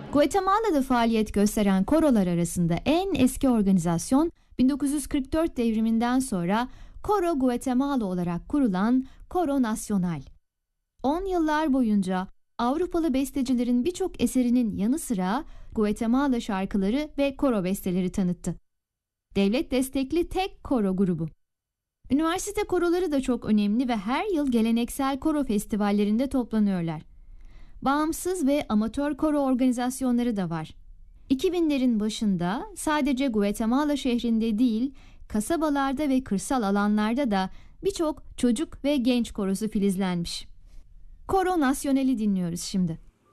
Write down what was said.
Guatemala'da faaliyet gösteren korolar arasında en eski organizasyon 1944 devriminden sonra Coro Guatemala olarak kurulan Coro Nacional. 10 yıllar boyunca Avrupalı bestecilerin birçok eserinin yanı sıra Guatemala şarkıları ve koro besteleri tanıttı. Devlet destekli tek koro grubu. Üniversite koroları da çok önemli ve her yıl geleneksel koro festivallerinde toplanıyorlar. Bağımsız ve amatör koro organizasyonları da var. 2000'lerin başında sadece Guatemala şehrinde değil, kasabalarda ve kırsal alanlarda da birçok çocuk ve genç korosu filizlenmiş. Coro Nacional'i dinliyoruz şimdi.